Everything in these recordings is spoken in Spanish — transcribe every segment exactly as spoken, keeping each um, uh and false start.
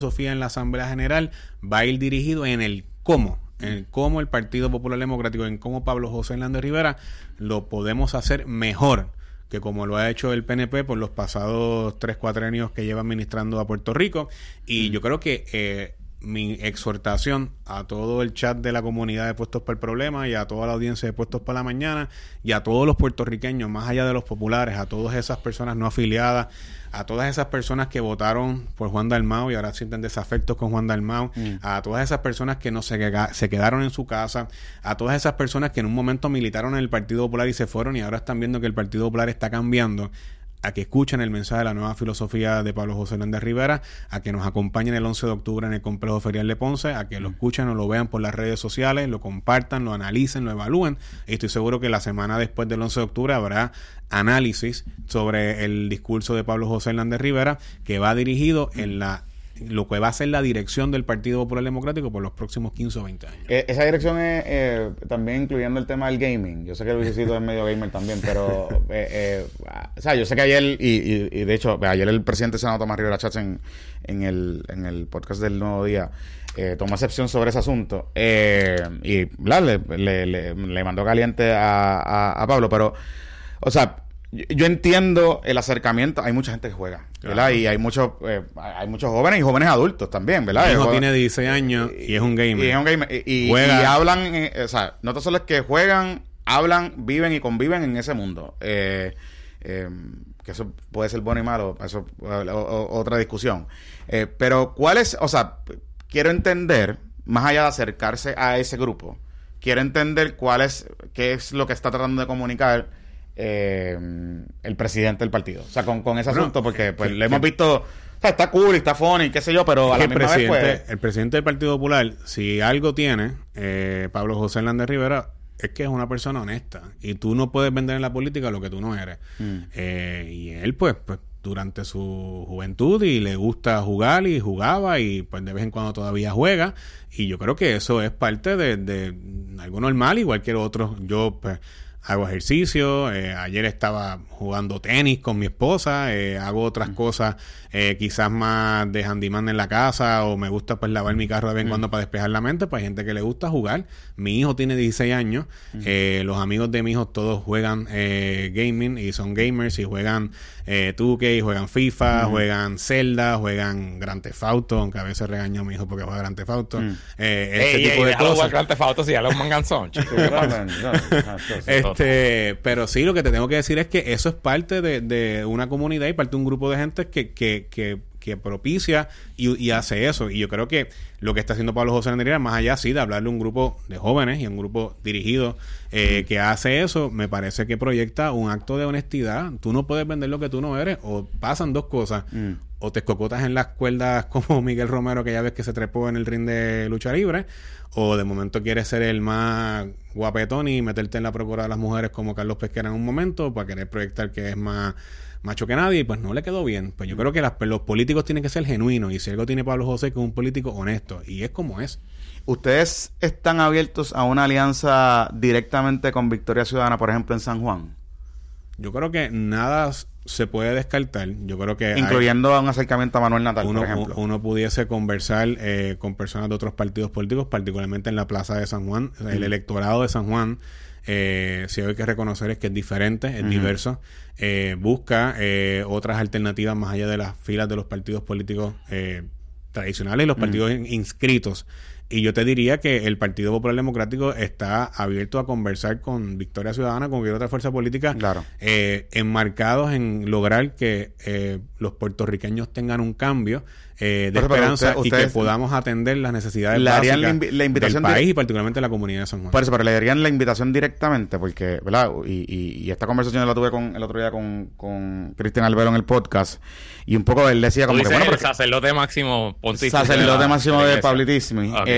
Sofía en la Asamblea General va a ir dirigido en el cómo, en cómo el Partido Popular Democrático, en cómo Pablo José Hernández Rivera lo podemos hacer mejor que como lo ha hecho el P N P por los pasados tres, cuatro años que lleva administrando a Puerto Rico. Y yo creo que eh, mi exhortación a todo el chat de la comunidad de Puestos para el Problema y a toda la audiencia de Puestos para la Mañana y a todos los puertorriqueños, más allá de los populares, a todas esas personas no afiliadas, a todas esas personas que votaron por Juan Dalmau y ahora sienten desafectos con Juan Dalmau, mm. a todas esas personas que no se, se quedaron en su casa, a todas esas personas que en un momento militaron en el Partido Popular y se fueron y ahora están viendo que el Partido Popular está cambiando, a que escuchen el mensaje de la nueva filosofía de Pablo José Hernández Rivera, a que nos acompañen el once de octubre en el Complejo Ferial de Ponce, a que lo escuchen o lo vean por las redes sociales, lo compartan, lo analicen, lo evalúen. Y estoy seguro que la semana después del once de octubre habrá análisis sobre el discurso de Pablo José Hernández Rivera, que va dirigido en la lo que va a ser la dirección del Partido Popular Democrático por los próximos quince o veinte años. Eh, esa dirección es eh, también incluyendo el tema del gaming. Yo sé que Luisito es medio gamer también, pero eh, eh, o sea, yo sé que ayer, y, y, y de hecho, ayer el presidente del Senado, Tomás Rivera Schatz, en, en, el, en el podcast del Nuevo Día, eh, tomó excepción sobre ese asunto eh, y le, le, le, le mandó caliente a, a, a Pablo, pero, o sea, yo entiendo el acercamiento. Hay mucha gente que juega, ¿verdad? Claro. Y hay muchos eh, hay muchos jóvenes y jóvenes adultos también, ¿verdad? Mi hijo tiene dieciséis años y, y es un gamer. Y es un gamer. Y, y, y hablan, eh, o sea, no solo es que juegan, hablan, viven y conviven en ese mundo. Eh, eh, que eso puede ser bueno y malo, eso o, o, otra discusión. Eh, pero, ¿cuál es? O sea, quiero entender, más allá de acercarse a ese grupo, quiero entender cuál es, qué es lo que está tratando de comunicar Eh, el presidente del partido, o sea, con, con ese bueno, asunto, porque pues le hemos visto, o sea, está cool, está funny, qué sé yo, pero a la misma vez pues... El presidente del Partido Popular, si algo tiene eh, Pablo José Hernández Rivera, es que es una persona honesta, y tú no puedes vender en la política lo que tú no eres. Mm. Eh, y él pues, pues durante su juventud y le gusta jugar y jugaba y pues de vez en cuando todavía juega, y yo creo que eso es parte de, de algo normal, igual que otros. Yo pues hago ejercicio, eh, ayer estaba jugando tenis con mi esposa, eh, hago otras mm. cosas eh, quizás más de handyman en la casa, o me gusta pues lavar mi carro de vez en mm. cuando para despejar la mente. Pues hay gente que le gusta jugar. Mi hijo tiene dieciséis años, mm. eh, los amigos de mi hijo todos juegan eh, gaming y son gamers y juegan eh, dos K, juegan FIFA, mm. juegan Zelda, juegan Grand Theft Auto, aunque a veces regaño a mi hijo porque juega Grand Theft Auto. Mm. Eh, este ey, tipo ey, de cosas. Jugar Grand Theft Auto si ya lo manganzón, chico. Este, pero sí, lo que te tengo que decir es que eso es parte de, de una comunidad y parte de un grupo de gente que, que, que, que propicia y, y hace eso. Y yo creo que lo que está haciendo Pablo José Hernández Rivera, más allá sí de hablarle a un grupo de jóvenes y a un grupo dirigido eh, mm. que hace eso, me parece que proyecta un acto de honestidad. Tú no puedes vender lo que tú no eres, o pasan dos cosas. Mm. O te escocotas en las cuerdas como Miguel Romero, que ya ves que se trepó en el ring de lucha libre, o de momento quieres ser el más guapetón y meterte en la procura de las mujeres como Carlos Pesquera en un momento para querer proyectar que es más macho que nadie, y pues no le quedó bien. Pues yo creo que las, los políticos tienen que ser genuinos, y si algo tiene Pablo José, que es un político honesto, y es como es. ¿Ustedes están abiertos a una alianza directamente con Victoria Ciudadana, por ejemplo, en San Juan? Yo creo que nada se puede descartar. Yo creo que incluyendo hay, un acercamiento a Manuel Natal, uno, por ejemplo. Uno pudiese conversar eh, con personas de otros partidos políticos, particularmente en la plaza de San Juan. Uh-huh. El electorado de San Juan, eh, si hay que reconocer, es que es diferente, es uh-huh. diverso. Eh, busca eh, otras alternativas más allá de las filas de los partidos políticos eh, tradicionales y los uh-huh. partidos in- inscritos. Y yo te diría que el Partido Popular Democrático está abierto a conversar con Victoria Ciudadana, con cualquier otra fuerza política, claro. eh, enmarcados en lograr que eh, los puertorriqueños tengan un cambio eh, de pero, esperanza pero usted, y que podamos atender las necesidades básicas la invi- la invitación del país y particularmente la comunidad de San Juan. Por eso, pero le darían la invitación directamente, porque, ¿verdad? Y, y, y esta conversación la tuve con el otro día con, con Cristian Albero en el podcast, y un poco él decía como que bueno, el sacerdote máximo pontífice. Sacerdote máximo de Pablitismi. Okay.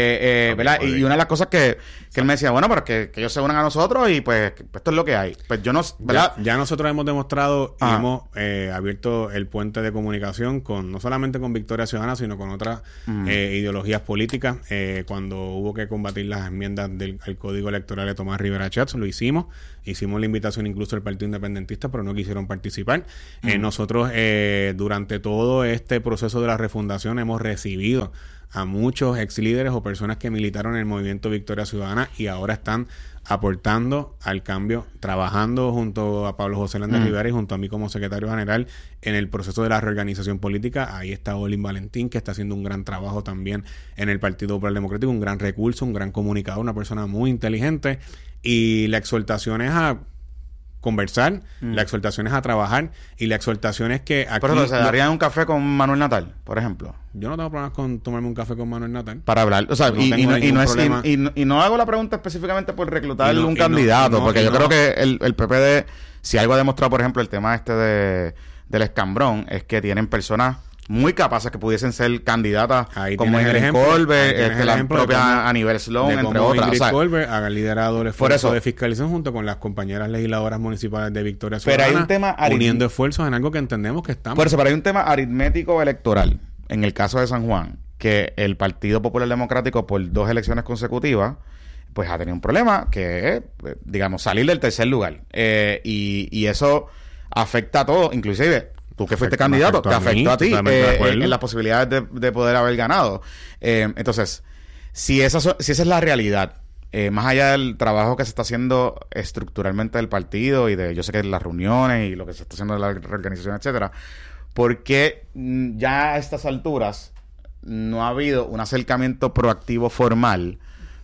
Eh, eh, ¿verdad? Y una de las cosas que, que él me decía, bueno, pero que, que ellos se unan a nosotros y pues, pues esto es lo que hay. Pues yo no, ¿verdad? Ya, ya nosotros hemos demostrado y Ajá. hemos eh, abierto el puente de comunicación con no solamente con Victoria Ciudadana, sino con otras mm. eh, ideologías políticas. Eh, cuando hubo que combatir las enmiendas del al Código Electoral de Tomás Rivera Chats, lo hicimos. Hicimos la invitación incluso al Partido Independentista, pero no quisieron participar. Mm. Eh, nosotros, eh, durante todo este proceso de la refundación, hemos recibido a muchos ex líderes o personas que militaron en el movimiento Victoria Ciudadana y ahora están aportando al cambio, trabajando junto a Pablo José Hernández mm. Rivera y junto a mí como secretario general en el proceso de la reorganización política. Ahí está Olin Valentín, que está haciendo un gran trabajo también en el Partido Popular Democrático, un gran recurso, un gran comunicador, una persona muy inteligente. Y la exhortación es a conversar, mm. la exhortación es a trabajar y la exhortación es que aquí... Pero ¿se darían un café con Manuel Natal, por ejemplo? Yo no tengo problemas con tomarme un café con Manuel Natal. Para hablar, o sea, no y, y, no, y, no es, y, y, y no hago la pregunta específicamente por reclutar no, un candidato, no, porque yo no, creo que el, el P P D, si algo ha demostrado, por ejemplo, el tema este de del escambrón, es que tienen personas muy capaces que pudiesen ser candidatas ahí como Ingrid Colbert, este, la propia Anibel Sloan, entre otras. Ingrid o sea, Colbert ha liderado el esfuerzo de fiscalización junto con las compañeras legisladoras municipales de Victoria Ciudadana, pero hay un tema uniendo esfuerzos en algo que entendemos que estamos. Por eso, pero hay un tema aritmético electoral en el caso de San Juan, que el Partido Popular Democrático por dos elecciones consecutivas pues ha tenido un problema que es, digamos, salir del tercer lugar. Eh, y, y eso afecta a todo, inclusive tú que fuiste candidato, te afectó a ti eh, en, en las posibilidades de, de poder haber ganado. Eh, entonces, si esa, so, si esa es la realidad, eh, más allá del trabajo que se está haciendo estructuralmente del partido y de, yo sé que las reuniones y lo que se está haciendo de la reorganización, etcétera, ¿por qué ya a estas alturas no ha habido un acercamiento proactivo formal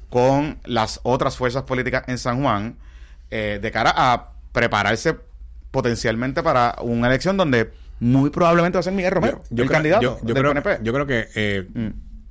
con las otras fuerzas políticas en San Juan eh, de cara a prepararse potencialmente para una elección donde muy probablemente va a ser Miguel Romero, yo, yo el creo, candidato yo, yo del creo, P N P? Yo creo que eh, mm.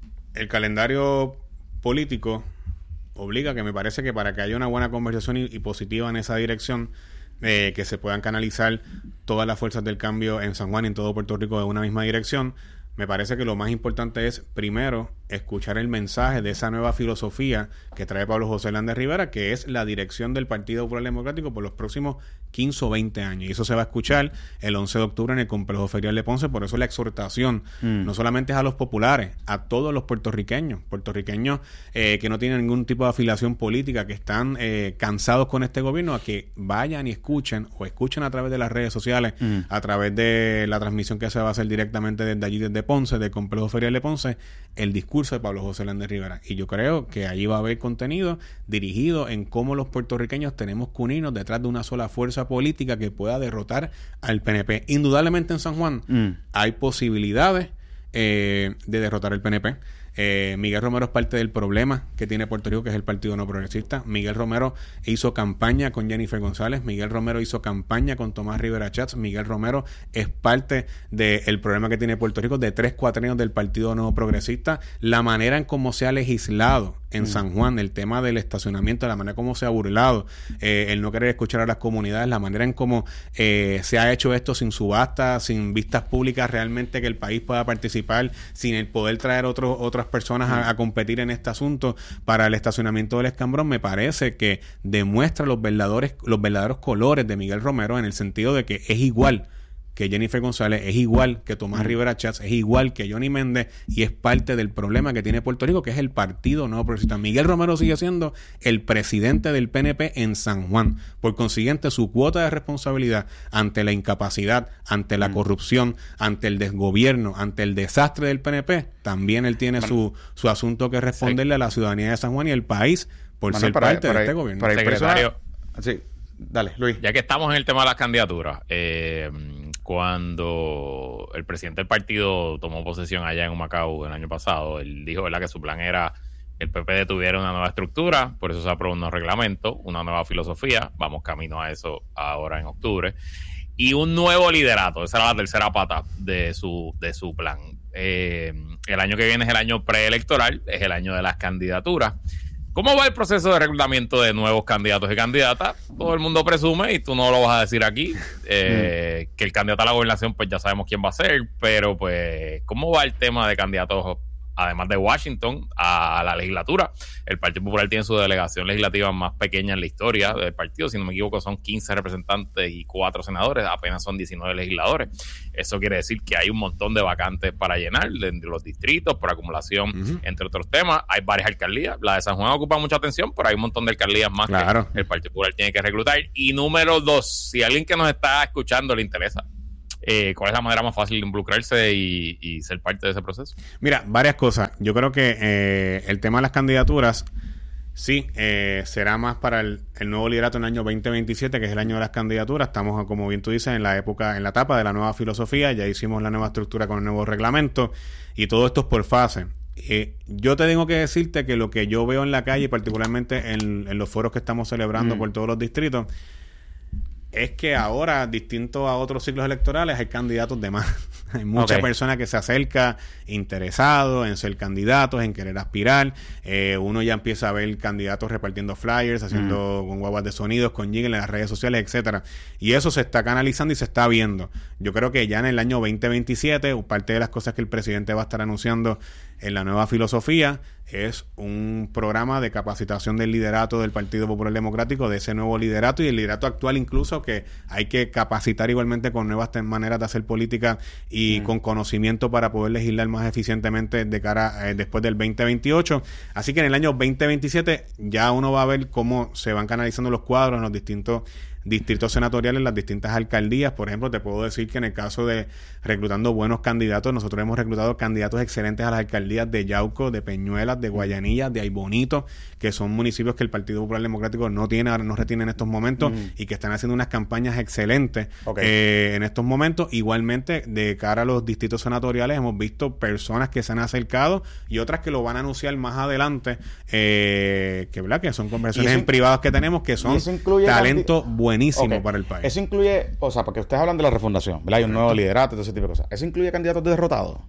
el calendario político obliga, que me parece que para que haya una buena conversación y, y positiva en esa dirección, eh, que se puedan canalizar todas las fuerzas del cambio en San Juan y en todo Puerto Rico de una misma dirección, me parece que lo más importante es, primero, escuchar el mensaje de esa nueva filosofía que trae Pablo José Hernández Rivera, que es la dirección del Partido Popular Democrático por los próximos quince o veinte años. Y eso se va a escuchar el once de octubre en el Complejo Ferial de Ponce. Por eso la exhortación mm. no solamente es a los populares, a todos los puertorriqueños, puertorriqueños eh, que no tienen ningún tipo de afiliación política, que están eh, cansados con este gobierno, a que vayan y escuchen, o escuchen a través de las redes sociales, mm. a través de la transmisión que se va a hacer directamente desde allí, desde Ponce, del Complejo Ferial de Ponce, el discurso de Pablo José Hernández Rivera. Y yo creo que allí va a haber contenido dirigido en cómo los puertorriqueños tenemos que unirnos detrás de una sola fuerza política que pueda derrotar al P N P. Indudablemente en San Juan mm. hay posibilidades eh, de derrotar al P N P. Eh, Miguel Romero es parte del problema que tiene Puerto Rico, que es el Partido No Progresista. Miguel Romero hizo campaña con Jennifer González. Miguel Romero hizo campaña con Tomás Rivera Chats. Miguel Romero es parte del problema que tiene Puerto Rico de tres cuatrienios del Partido No Progresista. La manera en cómo se ha legislado en mm. San Juan, el tema del estacionamiento, la manera en cómo se ha burlado, eh, el no querer escuchar a las comunidades, la manera en cómo eh, se ha hecho esto sin subasta, sin vistas públicas realmente que el país pueda participar, sin el poder traer otros otras personas a, a competir en este asunto para el estacionamiento del escambrón, me parece que demuestra los verdaderos, los verdaderos colores de Miguel Romero, en el sentido de que es igual que Jennifer González, es igual que Tomás Rivera Chats, es igual que Johnny Méndez, y es parte del problema que tiene Puerto Rico, que es el Partido No Progresista. Miguel Romero sigue siendo el presidente del P N P en San Juan. Por consiguiente, su cuota de responsabilidad ante la incapacidad, ante la mm. corrupción, ante el desgobierno, ante el desastre del P N P, también él tiene bueno, su, su asunto que responderle sí. a la ciudadanía de San Juan y al país por bueno, ser para, parte para, de este para, gobierno. Para el secretario, sí. Dale, Luis. Ya que estamos en el tema de las candidaturas, eh, cuando el presidente del partido tomó posesión allá en Humacao el año pasado, él dijo, ¿verdad?, que su plan era que el P P D tuviera una nueva estructura, por eso se aprobó un nuevo reglamento, una nueva filosofía, vamos camino a eso ahora en octubre, y un nuevo liderato. Esa era la tercera pata de su, de su plan. Eh, el año que viene es el año preelectoral, es el año de las candidaturas. ¿Cómo va el proceso de reclutamiento de nuevos candidatos y candidatas? Todo el mundo presume, y tú no lo vas a decir aquí, eh, mm. que el candidato a la gobernación, pues ya sabemos quién va a ser, pero pues, ¿cómo va el tema de candidatos además de Washington, a la legislatura. El Partido Popular tiene su delegación legislativa más pequeña en la historia del partido. Si no me equivoco, son quince representantes y cuatro senadores. Apenas son diecinueve legisladores. Eso quiere decir que hay un montón de vacantes para llenar de los distritos por acumulación, uh-huh. entre otros temas. Hay varias alcaldías. La de San Juan ocupa mucha atención, pero hay un montón de alcaldías más claro. que el Partido Popular tiene que reclutar. Y número dos, si a alguien que nos está escuchando le interesa, Eh, ¿cuál es la manera más fácil de involucrarse y, y ser parte de ese proceso? Mira, varias cosas. Yo creo que eh, el tema de las candidaturas, sí, eh, será más para el, el nuevo liderato en el año veinte veintisiete, que es el año de las candidaturas. Estamos, como bien tú dices, en la época, en la etapa de la nueva filosofía. Ya hicimos la nueva estructura con el nuevo reglamento y todo esto es por fase. Eh, yo te tengo que decirte que lo que yo veo en la calle, particularmente en, en los foros que estamos celebrando mm. por todos los distritos, es que ahora, distinto a otros ciclos electorales, hay candidatos de más. Hay mucha okay. persona que se acerca interesado en ser candidatos, en querer aspirar. Eh, uno ya empieza a ver candidatos repartiendo flyers, haciendo mm. con guaguas de sonidos, con jingle en las redes sociales, etcétera. Y eso se está canalizando y se está viendo. Yo creo que ya en el año veinte veintisiete, parte de las cosas que el presidente va a estar anunciando en la nueva filosofía es un programa de capacitación del liderato del Partido Popular Democrático, de ese nuevo liderato y el liderato actual incluso, que hay que capacitar igualmente con nuevas maneras de hacer política y mm. con conocimiento para poder legislar más eficientemente de cara eh, después del veinte veintiocho. Así que en el año veinte veintisiete ya uno va a ver cómo se van canalizando los cuadros en los distintos distritos senatoriales, las distintas alcaldías. Por ejemplo, te puedo decir que en el caso de reclutando buenos candidatos, nosotros hemos reclutado candidatos excelentes a las alcaldías de Yauco, de Peñuelas, de Guayanilla, de Aybonito, que son municipios que el Partido Popular Democrático no tiene, no retiene en estos momentos mm. y que están haciendo unas campañas excelentes okay. eh, en estos momentos. Igualmente, de cara a los distritos senatoriales, hemos visto personas que se han acercado y otras que lo van a anunciar más adelante, eh, que, ¿verdad? que son conversaciones en privadas que tenemos, que son talento buenísimo okay. para el país. Eso incluye, o sea, porque ustedes hablan de la refundación, ¿verdad? Hay un nuevo liderato, todo ese tipo de cosas. ¿Eso incluye candidatos derrotados?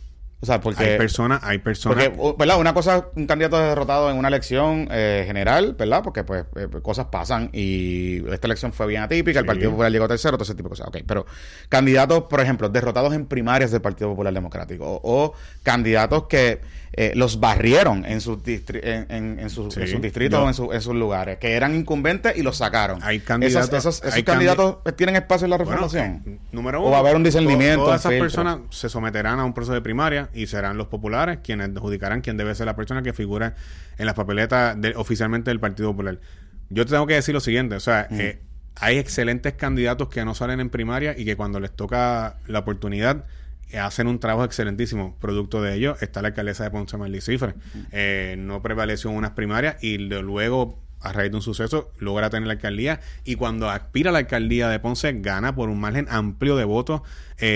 O sea, porque... Hay personas, hay personas... Porque, ¿verdad? Una cosa, un candidato derrotado en una elección eh, general, ¿verdad? Porque, pues, eh, cosas pasan y esta elección fue bien atípica, sí. el Partido Popular llegó tercero, todo ese tipo de cosas. Ok, pero candidatos, por ejemplo, derrotados en primarias del Partido Popular Democrático o, o candidatos que eh, los barrieron en sus, distri- en, en, en sus, sí. en sus distritos no. o en, su, en sus lugares, que eran incumbentes y los sacaron. Hay candidatos... ¿Esos, esos, esos hay candidatos candi- tienen espacio en la refundación? Bueno, eh, número uno, ¿O va a haber un discernimiento? Todas esas personas se someterán a un proceso de primaria y serán los populares quienes adjudicarán quién debe ser la persona que figura en las papeletas de, oficialmente del Partido Popular. Yo te tengo que decir lo siguiente, o sea, mm. eh, hay excelentes candidatos que no salen en primaria y que cuando les toca la oportunidad eh, hacen un trabajo excelentísimo. Producto de ello está la alcaldesa de Ponce, Marley Cifre. Mm. Eh, no prevaleció en unas primarias y de luego, a raíz de un suceso, logra tener la alcaldía y cuando aspira a la alcaldía de Ponce gana por un margen amplio de votos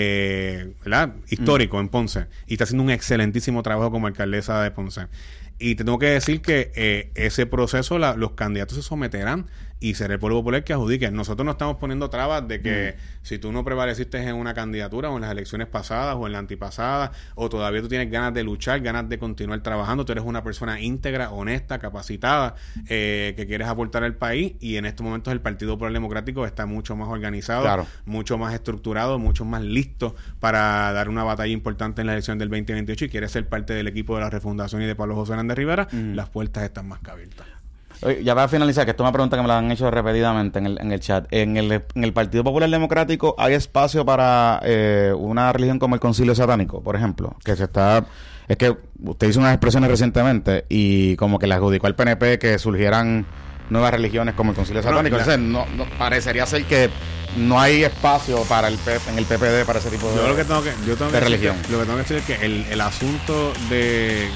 eh, ¿verdad? histórico mm. en Ponce y está haciendo un excelentísimo trabajo como alcaldesa de Ponce. Y te tengo que decir que eh, ese proceso la, los candidatos se someterán y será el pueblo popular que adjudique. Nosotros no estamos poniendo trabas de que mm. si tú no prevaleciste en una candidatura o en las elecciones pasadas o en la antipasada o todavía tú tienes ganas de luchar, ganas de continuar trabajando, tú eres una persona íntegra, honesta, capacitada, eh, que quieres aportar al país y en estos momentos el Partido Popular Democrático está mucho más organizado, claro. mucho más estructurado, mucho más listo para dar una batalla importante en la elección del veinte veintiocho y quiere ser parte del equipo de la refundación y de Pablo José Hernández Rivera, mm. las puertas están más que abiertas. Ya para finalizar, que esto es una pregunta que me la han hecho repetidamente en el, en el chat. En el, en el Partido Popular Democrático hay espacio para eh, una religión como el Concilio Satánico, por ejemplo, que se está... Es que usted hizo unas expresiones recientemente y como que le adjudicó al P N P que surgieran nuevas religiones como el Concilio Satánico. No, Entonces, no, no, parecería ser que no hay espacio para el P, en el P P D para ese tipo de, yo lo que tengo que, yo tengo de que religión. Que, lo que tengo que decir es que el, el asunto de...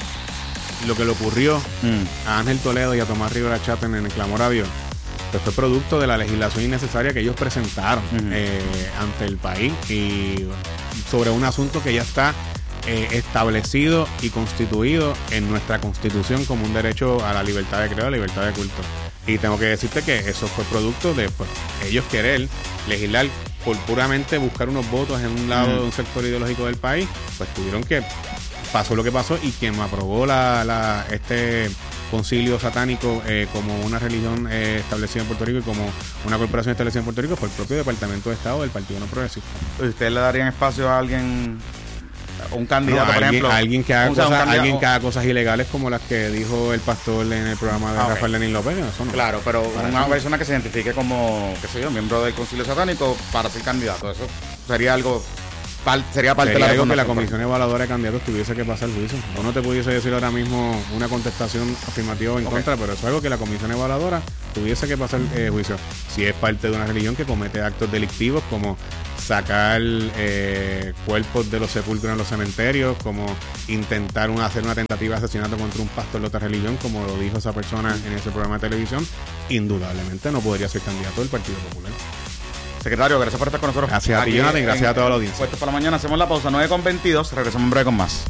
lo que le ocurrió mm. a Ángel Toledo y a Tomás Rivera Chaten en el clamor a Dios, pues fue producto de la legislación innecesaria que ellos presentaron uh-huh. eh, ante el país y sobre un asunto que ya está eh, establecido y constituido en nuestra Constitución como un derecho a la libertad de credo, a la libertad de culto. Y tengo que decirte que eso fue producto de pues, ellos querer legislar por puramente buscar unos votos en un lado uh-huh. de un sector ideológico del país, pues tuvieron que pasó lo que pasó y quien aprobó la, la este concilio satánico eh, como una religión eh, establecida en Puerto Rico y como una corporación establecida en Puerto Rico fue el propio Departamento de Estado del Partido No Progresista. ¿Ustedes le darían espacio a alguien un candidato, no, por alguien, ejemplo. Alguien que, haga o sea, cosas, candidato, alguien que haga cosas ilegales como las que dijo el pastor en el programa de ah, Rafael okay. Lenín López. Eso no. Claro, pero para una eso. persona que se identifique como, qué sé yo, miembro del Concilio Satánico para ser candidato, eso sería algo... Sería parte Sería de la algo que la Comisión Evaluadora de Candidatos tuviese que pasar el juicio. Yo no te pudiese decir ahora mismo una contestación afirmativa o en okay. contra, pero eso es algo que la Comisión Evaluadora tuviese que pasar el eh, juicio. Si es parte de una religión que comete actos delictivos como sacar eh, cuerpos de los sepulcros en los cementerios, como intentar una, hacer una tentativa de asesinato contra un pastor de otra religión, como lo dijo esa persona en ese programa de televisión, indudablemente no podría ser candidato del Partido Popular. Secretario, gracias por estar con nosotros. Gracias a ti, Jonathan, gracias a toda la audiencia. Puestos para la mañana, hacemos la pausa nueve con veintidós, regresamos en breve con más.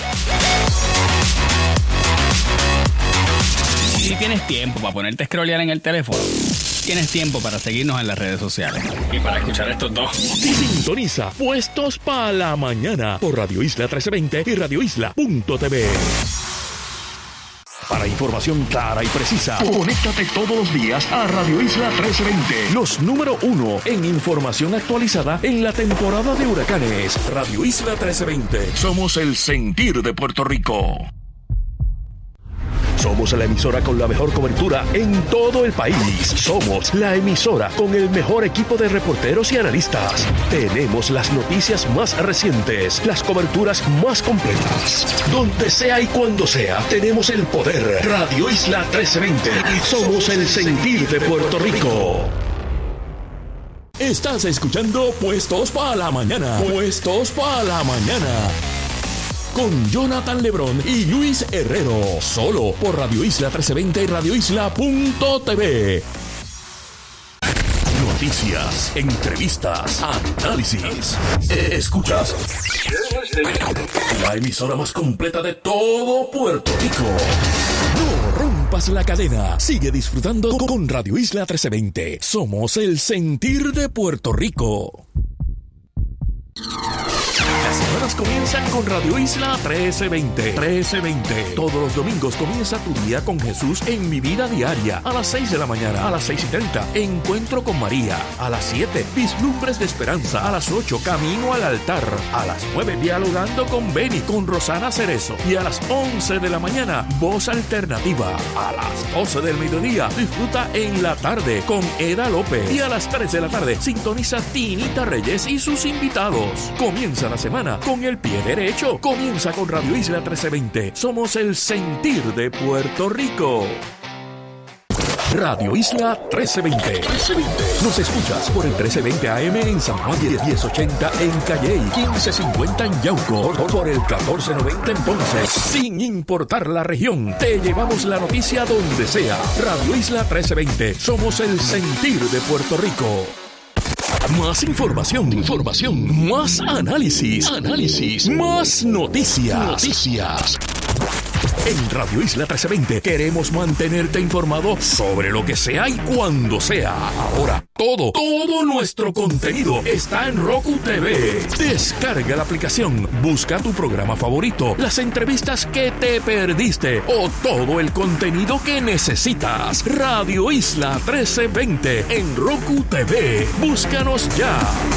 Si tienes tiempo para ponerte a scrollear en el teléfono, tienes tiempo para seguirnos en las redes sociales y para escuchar estos dos. Sintoniza Puestos para la Mañana por Radio Isla trece veinte y radio isla punto t v. Para información clara y precisa, conéctate todos los días a Radio Isla trece veinte. Los número uno en información actualizada en la temporada de huracanes. Radio Isla trece veinte. Somos el sentir de Puerto Rico. Somos la emisora con la mejor cobertura en todo el país. Somos la emisora con el mejor equipo de reporteros y analistas. Tenemos las noticias más recientes, las coberturas más completas. Donde sea y cuando sea, tenemos el poder. Radio Isla trece veinte. Somos el sentir de Puerto Rico. Estás escuchando Puestos para la Mañana. Puestos para la Mañana. Con Jonathan Lebrón y Luis Herrero. Solo por Radio Isla trece veinte y radio isla punto t v. Noticias, entrevistas, análisis. Escuchas la emisora más completa de todo Puerto Rico. No rompas la cadena. Sigue disfrutando con Radio Isla trece veinte. Somos el sentir de Puerto Rico. Las semanas comienzan con Radio Isla trece veinte. trece veinte. Todos los domingos comienza tu día con Jesús en Mi Vida Diaria. A las seis de la mañana, a las seis y treinta, Encuentro con María. A las siete, Vislumbres de Esperanza. A las ocho, Camino al Altar. A las nueve, Dialogando con Beni, con Rosana Cerezo. Y a las once de la mañana, Voz Alternativa. A las doce del mediodía, disfruta En la Tarde con Eda López. Y a las tres de la tarde, sintoniza Tinita Reyes y sus invitados. Comienza la semana con el pie derecho. Comienza con Radio Isla trece veinte. Somos el sentir de Puerto Rico. Radio Isla trece veinte. Nos escuchas por el trece veinte A M en San Juan, diez ochenta en Calley, quince cincuenta en Yauco, por el catorce noventa en Ponce. Sin importar la región, te llevamos la noticia donde sea. Radio Isla trece veinte. Somos el sentir de Puerto Rico. Más información, información, más análisis, análisis, más noticias, noticias. En Radio Isla trece veinte queremos mantenerte informado sobre lo que sea y cuando sea. Ahora, todo, todo nuestro contenido está en Roku T V. Descarga la aplicación, busca tu programa favorito, las entrevistas que te perdiste o todo el contenido que necesitas. Radio Isla trece veinte en Roku T V. Búscanos ya.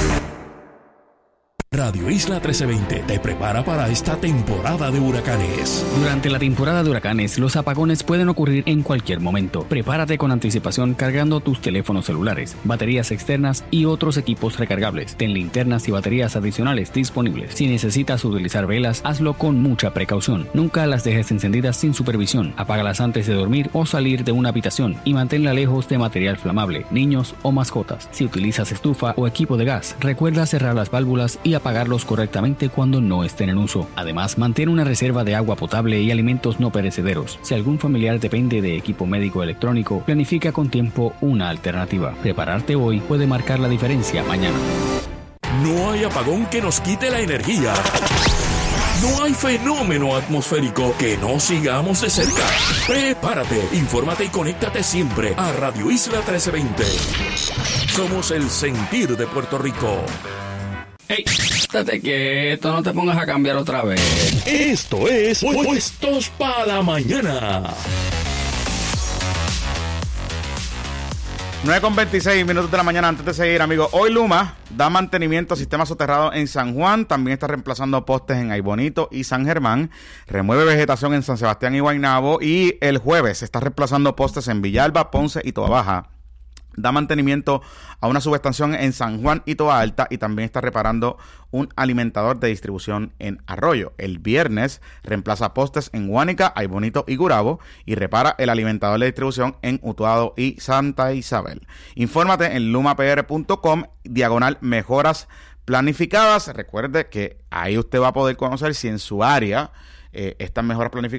Radio Isla trece veinte te prepara para esta temporada de huracanes. Durante la temporada de huracanes, los apagones pueden ocurrir en cualquier momento. Prepárate con anticipación cargando tus teléfonos celulares, baterías externas y otros equipos recargables. Ten linternas y baterías adicionales disponibles. Si necesitas utilizar velas, hazlo con mucha precaución. Nunca las dejes encendidas sin supervisión. Apágalas antes de dormir o salir de una habitación y manténla lejos de material flamable, niños o mascotas. Si utilizas estufa o equipo de gas, recuerda cerrar las válvulas y apagarlos correctamente cuando no estén en uso. Además, mantén una reserva de agua potable y alimentos no perecederos. Si algún familiar depende de equipo médico electrónico, planifica con tiempo una alternativa. Prepararte hoy puede marcar la diferencia mañana. No hay apagón que nos quite la energía. No hay fenómeno atmosférico que no sigamos de cerca. Prepárate, infórmate y conéctate siempre a Radio Isla trece veinte. Somos el sentir de Puerto Rico. ¡Ey! Estate quieto, no te pongas a cambiar otra vez. Esto es Puestos para la Mañana. nueve con veintiséis minutos de la mañana. Antes de seguir, amigos, hoy Luma da mantenimiento a sistemas soterrados en San Juan, también está reemplazando postes en Aybonito y San Germán, remueve vegetación en San Sebastián y Guaynabo, y el jueves está reemplazando postes en Villalba, Ponce y Toabaja. Da mantenimiento a una subestación en San Juan y Toa Alta, y también está reparando un alimentador de distribución en Arroyo. El viernes reemplaza postes en Guánica, Aybonito y Gurabo, y repara el alimentador de distribución en Utuado y Santa Isabel. Infórmate en lumapr punto com, diagonal mejoras planificadas. Recuerde que ahí usted va a poder conocer si en su área eh, estas mejoras planificadas